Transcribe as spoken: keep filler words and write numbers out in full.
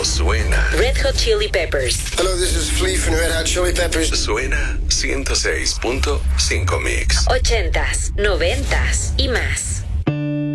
Esto suena. Red Hot Chili Peppers. Hello, this is Flea from Red Hot Chili Peppers. Suena ciento seis punto cinco Mix. Ochentas, noventas y más.